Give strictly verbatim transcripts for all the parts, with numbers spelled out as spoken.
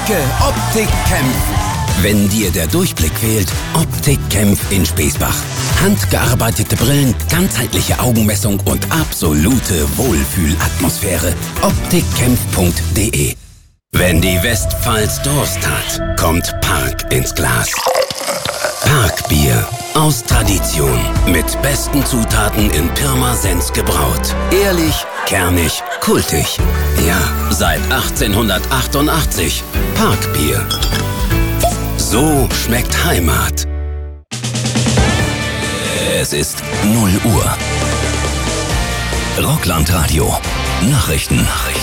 Danke, Optik Kämpf. Wenn dir der Durchblick fehlt, Optik Kämpf in Speesbach. Handgearbeitete Brillen, ganzheitliche Augenmessung und absolute Wohlfühlatmosphäre. optikkämpf punkt de. Wenn die Westpfalz Durst hat, kommt Park ins Glas. Parkbier. Aus Tradition. Mit besten Zutaten in Pirmasens gebraut. Ehrlich, kernig, kultig. Ja, seit achtzehnhundertachtundachtzig. Parkbier. So schmeckt Heimat. Es ist null Uhr. Rockland-Radio. Nachrichten. Nachrichten.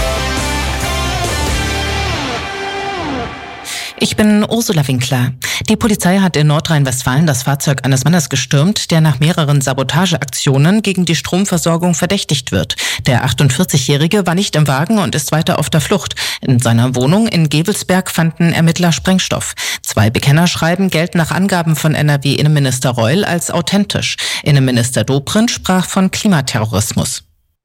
Ich bin Ursula Winkler. Die Polizei hat in Nordrhein-Westfalen das Fahrzeug eines Mannes gestürmt, der nach mehreren Sabotageaktionen gegen die Stromversorgung verdächtigt wird. Der achtundvierzigjährige war nicht im Wagen und ist weiter auf der Flucht. In seiner Wohnung in Gevelsberg fanden Ermittler Sprengstoff. Zwei Bekennerschreiben gelten nach Angaben von N R W-Innenminister Reul als authentisch. Innenminister Dobrindt sprach von Klimaterrorismus.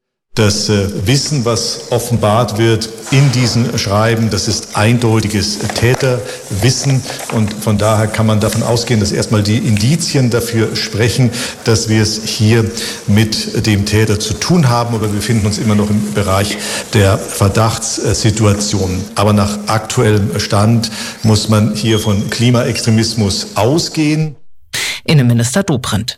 Das äh, Wissen, was offenbart wird in diesen Schreiben, das ist eindeutiges Täterwissen. Und von daher kann man davon ausgehen, dass erstmal die Indizien dafür sprechen, dass wir es hier mit dem Täter zu tun haben. Aber wir befinden uns immer noch im Bereich der Verdachtssituation. Aber nach aktuellem Stand muss man hier von Klimaextremismus ausgehen. Innenminister Dobrindt.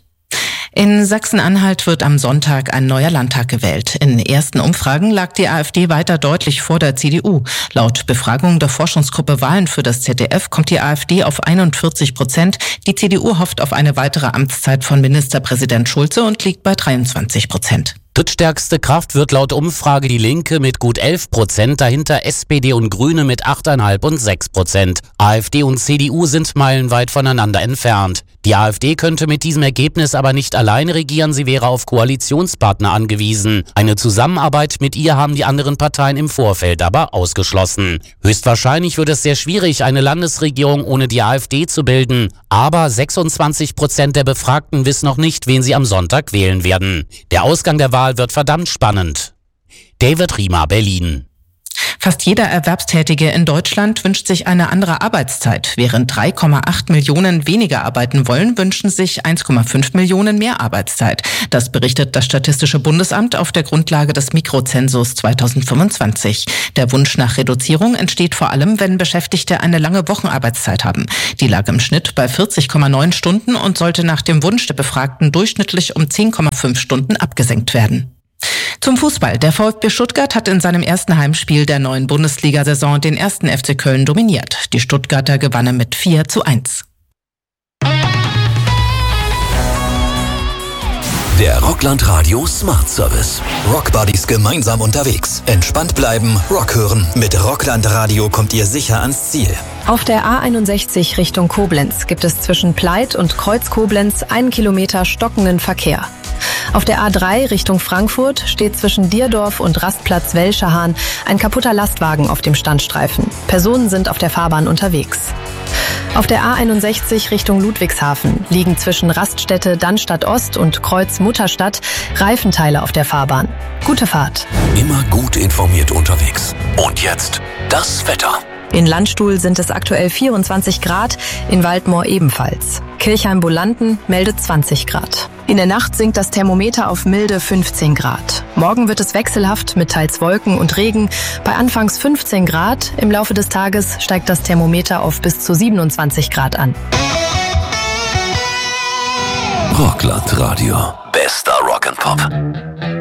In Sachsen-Anhalt wird am Sonntag ein neuer Landtag gewählt. In ersten Umfragen lag die AfD weiter deutlich vor der C D U. Laut Befragung der Forschungsgruppe Wahlen für das Z D F kommt die AfD auf einundvierzig Prozent. Die C D U hofft auf eine weitere Amtszeit von Ministerpräsident Schulze und liegt bei dreiundzwanzig Prozent. Drittstärkste Kraft wird laut Umfrage die Linke mit gut elf Prozent, dahinter S P D und Grüne mit acht Komma fünf und sechs Prozent. AfD und C D U sind meilenweit voneinander entfernt. Die AfD könnte mit diesem Ergebnis aber nicht alleine regieren, sie wäre auf Koalitionspartner angewiesen. Eine Zusammenarbeit mit ihr haben die anderen Parteien im Vorfeld aber ausgeschlossen. Höchstwahrscheinlich wird es sehr schwierig, eine Landesregierung ohne die AfD zu bilden. Aber sechsundzwanzig Prozent der Befragten wissen noch nicht, wen sie am Sonntag wählen werden. Der Ausgang der Wahl wird verdammt spannend. David Riemer, Berlin. Fast jeder Erwerbstätige in Deutschland wünscht sich eine andere Arbeitszeit. Während drei Komma acht Millionen weniger arbeiten wollen, wünschen sich eins Komma fünf Millionen mehr Arbeitszeit. Das berichtet das Statistische Bundesamt auf der Grundlage des Mikrozensus zweitausendfünfundzwanzig. Der Wunsch nach Reduzierung entsteht vor allem, wenn Beschäftigte eine lange Wochenarbeitszeit haben. Die lag im Schnitt bei vierzig Komma neun Stunden und sollte nach dem Wunsch der Befragten durchschnittlich um zehn Komma fünf Stunden abgesenkt werden. Zum Fußball. Der VfB Stuttgart hat in seinem ersten Heimspiel der neuen Bundesliga-Saison den ersten F C Köln dominiert. Die Stuttgarter gewannen mit vier zu eins. Der Rockland Radio Smart Service. Rockbuddies gemeinsam unterwegs. Entspannt bleiben, Rock hören. Mit Rockland Radio kommt ihr sicher ans Ziel. Auf der A einundsechzig Richtung Koblenz gibt es zwischen Pleit und Kreuz Koblenz einen Kilometer stockenden Verkehr. Auf der A drei Richtung Frankfurt steht zwischen Dierdorf und Rastplatz Welschahahn ein kaputter Lastwagen auf dem Standstreifen. Personen sind auf der Fahrbahn unterwegs. Auf der A einundsechzig Richtung Ludwigshafen liegen zwischen Raststätte Dannstatt Ost und Kreuz Mutterstadt Reifenteile auf der Fahrbahn. Gute Fahrt. Immer gut informiert unterwegs. Und jetzt das Wetter. In Landstuhl sind es aktuell vierundzwanzig Grad, in Waldmoor ebenfalls. Kirchheim-Bolanden meldet zwanzig Grad. In der Nacht sinkt das Thermometer auf milde fünfzehn Grad. Morgen wird es wechselhaft mit teils Wolken und Regen. Bei anfangs fünfzehn Grad, im Laufe des Tages steigt das Thermometer auf bis zu siebenundzwanzig Grad an. Rockland Radio. Bester Rock'n'Pop.